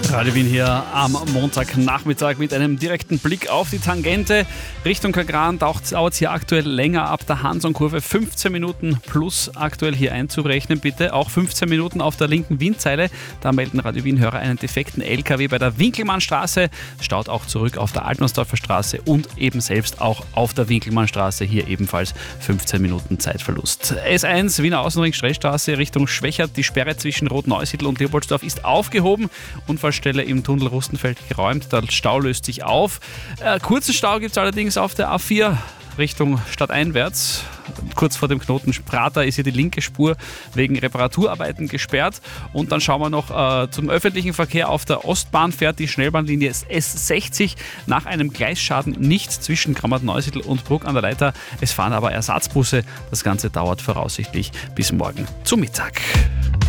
Radio Wien hier am Montagnachmittag mit einem direkten Blick auf die Tangente. Richtung Kagran dauert es hier aktuell länger ab der Hanson-Kurve. 15 Minuten plus aktuell hier einzurechnen, bitte. Auch 15 Minuten auf der linken Wienzeile. Da melden Radio Wien-Hörer einen defekten LKW bei der Winkelmannstraße. Staut auch zurück auf der Altmannsdorfer Straße und eben selbst auch auf der Winkelmannstraße. Hier ebenfalls 15 Minuten Zeitverlust. S1 Wiener Außenring Strellstraße Richtung Schwächert. Die Sperre zwischen Rotneusiedl und Leopoldsdorf ist aufgehoben. Unfallstelle im Tunnel Rustenfeld geräumt. Der Stau löst sich auf. Kurzen Stau gibt es allerdings auf der A4 Richtung stadteinwärts. Kurz vor dem Knoten Prater ist hier die linke Spur wegen Reparaturarbeiten gesperrt. Und dann schauen wir noch zum öffentlichen Verkehr. Auf der Ostbahn fährt die Schnellbahnlinie S60 nach einem Gleisschaden nicht zwischen Grammat-Neusiedl und Bruck an der Leiter. Es fahren aber Ersatzbusse. Das Ganze dauert voraussichtlich bis morgen zum Mittag.